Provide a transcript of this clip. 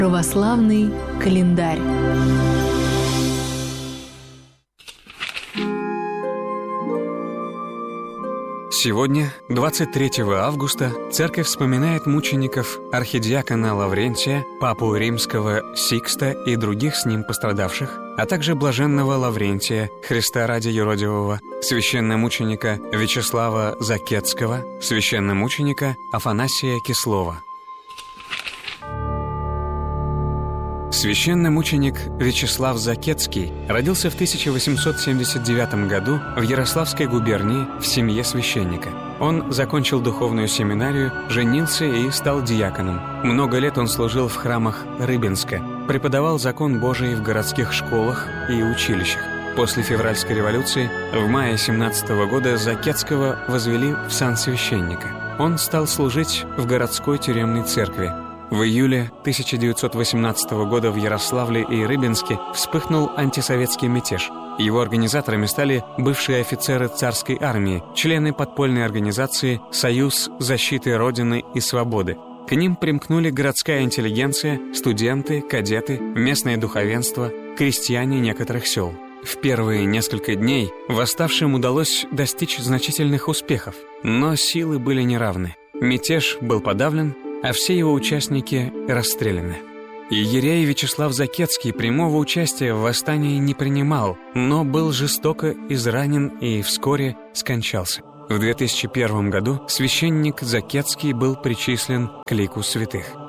Православный календарь. Сегодня, 23 августа, церковь вспоминает мучеников архидиакона Лаврентия, папу римского Сикста и других с ним пострадавших, а также блаженного Лаврентия, Христа ради юродивого, священномученика Вячеслава Закетского, священномученика Афанасия Кислова. Священномученик Вячеслав Закетский родился в 1879 году в Ярославской губернии в семье священника. Он закончил духовную семинарию, женился и стал диаконом. Много лет он служил в храмах Рыбинска, преподавал закон Божий в городских школах и училищах. После февральской революции в мае 17 года Закетского возвели в сан священника. Он стал служить в городской тюремной церкви. В июле 1918 года в Ярославле и Рыбинске вспыхнул антисоветский мятеж. Его организаторами стали бывшие офицеры царской армии, члены подпольной организации «Союз защиты Родины и Свободы». К ним примкнули городская интеллигенция, студенты, кадеты, местное духовенство, крестьяне некоторых сел. В первые несколько дней восставшим удалось достичь значительных успехов, но силы были неравны. Мятеж был подавлен, а все его участники расстреляны. Иерей Вячеслав Закетский прямого участия в восстании не принимал, но был жестоко изранен и вскоре скончался. В 2001 году священник Закетский был причислен к лику святых.